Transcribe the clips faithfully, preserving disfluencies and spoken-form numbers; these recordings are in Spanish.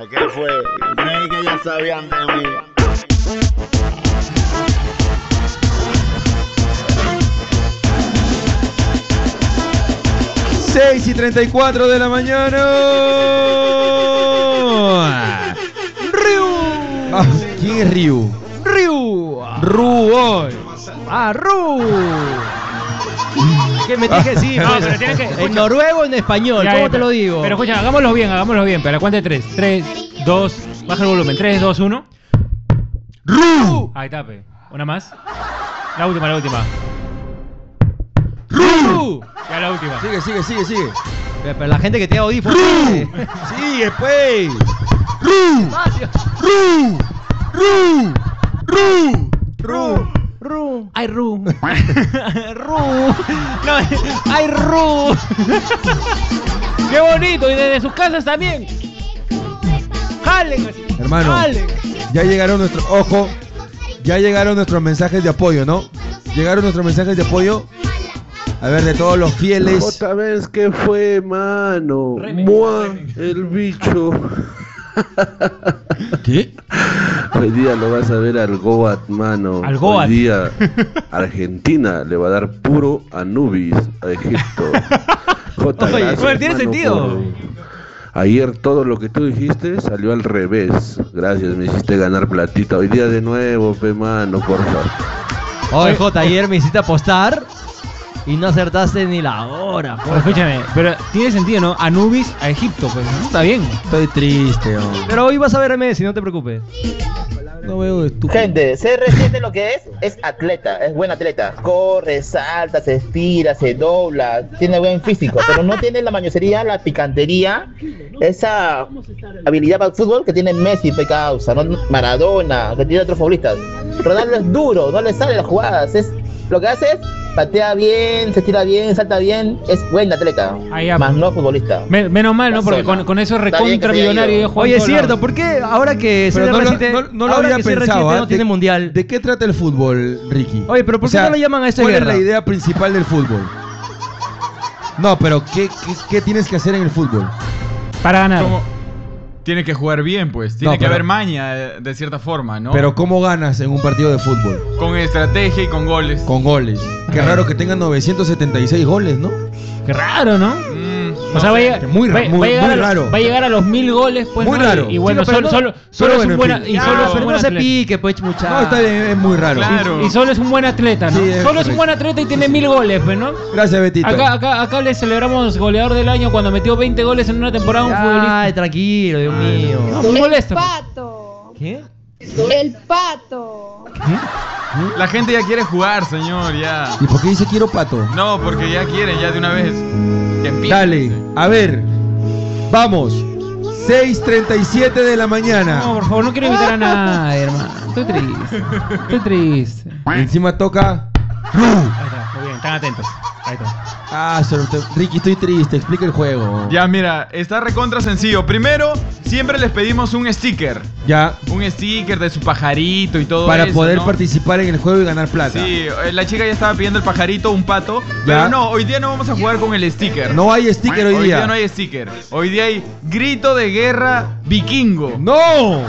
¿Qué fue? Creí que ya sabían de mí. seis y treinta y cuatro de la mañana. Ryu. Ah, ¿quién es Ryu? Ryu. Ru hoy. Ah, Ru. Que me tienes que decir, No, pues, pero tienes que- en escucha. noruego o en español, Ya, ¿cómo ya, te lo pero- digo? Pero escucha, hagámoslo bien, hagámoslo bien. Pero a la cuenta de tres. tres, dos, baja el volumen. tres, dos, uno. Ru. Ahí está, pe. Una más. La última, la última. Ru. Ya la última. Sigue, sigue, sigue, sigue. Pero, pero la gente que tiene audífonos. Ru. Sigue, pues. Ru. Ru. Ru. Ru. Ru. Ru. Ay, Ru. Ru. No, ay, Ru. ¡Qué bonito! Y desde sus casas también. Jalen así. Hermano, Jalen. ya llegaron nuestros, ojo, ya llegaron nuestros mensajes de apoyo, ¿no? Llegaron nuestros mensajes de apoyo. A ver, de todos los fieles. Otra vez que fue, mano. Mua, el bicho. ¿Qué? Hoy día lo vas a ver al Goat, mano. Al Goat. Hoy día Argentina le va a dar puro Anubis a Egipto. Jota, Oye, gracias, bueno, tiene mano, sentido. por- Ayer todo lo que tú dijiste salió al revés. Gracias, me hiciste ganar platita. Hoy día de nuevo, pe mano, por favor. Oye, Jota, ayer me hiciste apostar y no acertaste ni la hora. Pero escúchame, pero tiene sentido, ¿no? Anubis a Egipto, pues, ¿no? Está bien. Estoy triste, hombre. Pero hoy vas a ver a Messi, no te preocupes. No veo estúpido. Gente, C R siete lo que es, es atleta, es buen atleta. Corre, salta, se estira, se dobla, tiene buen físico, pero no tiene la mañosería, la picantería, esa habilidad para el fútbol que tiene Messi, pe causa, ¿no? Maradona, que tiene otros futbolistas. Ronaldo es duro, no le sale las jugadas, es, lo que hace es patea bien, se estira bien, salta bien, es buen atleta, Ahí ya, más pues. no futbolista. Me- menos mal, ¿no? La Porque zona. con, con eso es Está bien recontra que se haya millonario. ido. y juega Oye, en es todos cierto, lados. ¿por qué ahora que Pero no lo, C R siete no- no lo ahora había que C R siete pensado, ¿ah? no tiene ¿De- mundial? ¿De qué trata el fútbol, Ricky? Oye, pero ¿por O qué sea, no lo llaman a esto ¿cuál guerra? es la idea principal del fútbol? No, pero ¿qué, qué, qué tienes que hacer en el fútbol? Para ganar. Como- Tiene que jugar bien, pues. Tiene No, que pero- haber maña de, de cierta forma, ¿no? Pero ¿cómo ganas en un partido de fútbol? Con estrategia y con goles. Con goles. Qué raro que tengan novecientos setenta y seis goles, ¿no? Qué raro, ¿no? Mm, O no sea, va a, sé. llegar, Muy ra- va- muy- va a llegar muy a los- raro. va a llegar a los mil goles, pues. Muy ¿no? raro. Y, y bueno, Sí, no, pero solo, no- solo, pero solo es bueno, un buen en fin. y Ya, solo es un pero buen no se atleta. pique, pues, muchacho. No, está bien, es muy raro. Claro. Y solo es un buen atleta, ¿no? Sí, es solo es correcto. un buen atleta y tiene mil goles, pues, ¿no? Gracias, Betito. Acá, acá, acá le celebramos goleador del año cuando metió veinte goles en una temporada a un futbolista. Ay, tranquilo, Dios mío. No, muy molesto. El pato. ¿Qué? El pato. La gente ya quiere jugar, señor, ya. ¿Y por qué dice quiero pato? No, porque ya quieren, ya de una vez. Que empiece. Dale, a ver. Vamos. seis treinta y siete de la mañana. No, por favor, no quiero invitar a nadie, hermano. Estoy triste. Estoy triste. Encima toca. Ahí está, muy bien, están atentos. Ahí está. Ah, solo te- Ricky, estoy triste. Explica el juego. Ya, mira, está recontra sencillo. Primero, siempre les pedimos un sticker. Ya. Un sticker de su pajarito y todo Para eso, poder ¿no? participar en el juego y ganar plata. Sí, eh, la chica ya estaba pidiendo el pajarito, un pato. Ya. Pero no, hoy día no vamos a jugar con el sticker. No hay sticker hoy, Hoy día. día no hay sticker. Hoy día hay grito de guerra vikingo. ¡No!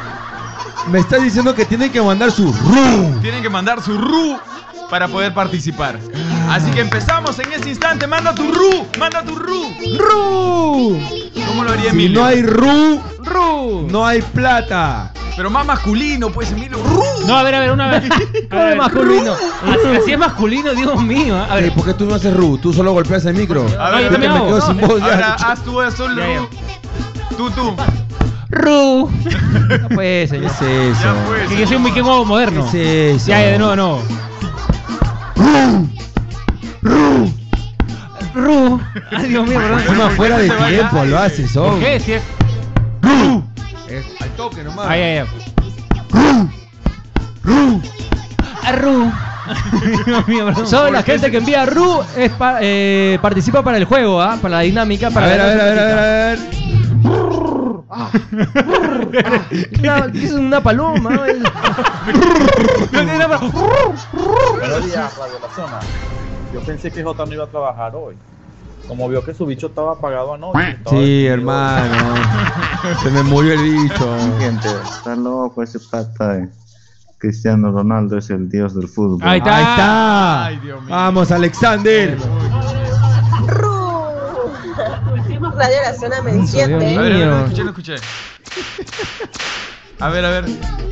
Me estás diciendo que tienen que mandar su ru. Tienen que mandar su ru para poder participar. Así que empezamos en ese instante. Manda tu ru, manda tu ru. ¡Ru! ¿Cómo lo haría Si Emilio? no hay ru, ru, no hay plata. Pero más masculino, pues, Emilio. ¡Ru! No, a ver, a ver, una vez. A ¿Cómo ver, es masculino? Así, así es masculino, Dios mío. ¿eh? A Ey, ver, ¿por qué tú no haces ru? Tú solo golpeas el micro. A No, ver, yo Yo también me hago. quedo No, sin eh, voz ahora ya. haz tú eso, Ya, ru. Tú, tú. Ru. No puede, ¿Qué señor. es eso? Ya pues. Que yo soy un vikingo moderno. ¿Qué es eso? Ya, ya, de nuevo, no. Ru. Ay, Dios mío, perdón. Encima fuera de Se vaya. tiempo lo haces, ¿Por oh. qué? Si es. Es al toque nomás. Ay, ay, ay. Ah, Ru. Dios mío, perdón. Solo la gente que envía Ru es pa- eh, participa para el juego, ¿ah? Para la dinámica. A Para ver, a ver, a ver, a ver, ver. a ver. ¿Qué es una paloma? No tiene nada para- Buenos días, Radio La Zona. Yo pensé que Jota no iba a trabajar hoy. Como vio que su bicho estaba apagado anoche. estaba Sí, deprimido. hermano. Se me murió el bicho. Gente, está loco ese pata de Cristiano Ronaldo, es el dios del fútbol. Ahí está. Ahí está. Ay, Dios mío. Vamos, Alexander. Radio La Zona me enciende. A ver, a ver, no escuché, no escuché. A ver, a ver.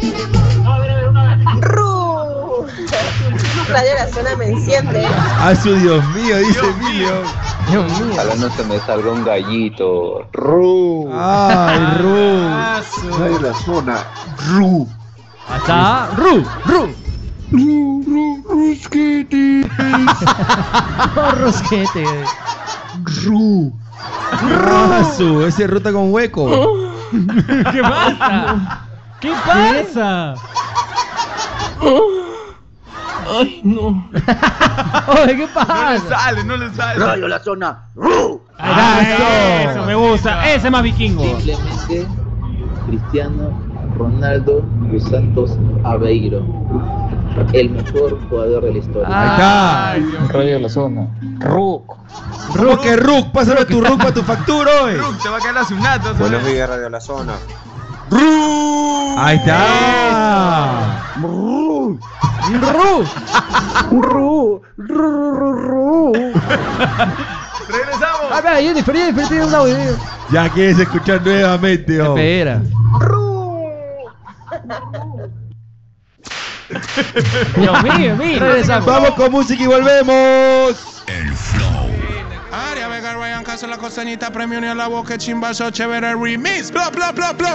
Ru. Radio La Zona me enciende. Ah, su Dios mío, dice Dios mío. Emilio. Dios mío. A la noche me salga un gallito. Ru. Ay, Ru. Ah, su- Radio La Zona. Ru. Ahí está. Ru, Ru. Ru, Ru, Rusquete. Oh, Rosquete. Ru. Ah, su, ese ruta con hueco. ¿Qué pasa? ¿Qué pasa? Ay, no. Oye, ¿qué No le pasa? sale, no le sale. Radio La Zona. Ru. Ah, eso. Eso me gusta. Ese es más vikingo. Simplemente Cristiano Ronaldo dos Santos Aveiro, el mejor jugador de la historia. Ahí está. Ay, Dios mío. Radio La Zona. Ruk. Roque Ruk, pásame tu Ruk para tu factura hoy. Ruk, te va a quedar hace un nato. Buenos días, Radio La Zona. Ahí está. Ru. Ru. Ru, ru, ru. Regresamos. A ver, Jennifer, Jennifer, tiene un audio. Ya quieres escuchar nuevamente, oh. Espera. Dios mío, mira. Regresamos. Vamos con música y volvemos. Área Vega, Ryan Castro, la costanita, premio ni a la boca, chimbazo, chévere remix, bla, bla, bla, bla.